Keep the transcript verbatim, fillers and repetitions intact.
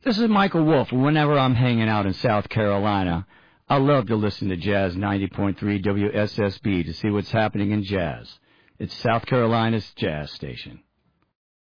This is Michael Wolf, and whenever I'm hanging out in South Carolina, I love to listen to Jazz ninety point three W S S B to see what's happening in jazz. It's South Carolina's jazz station.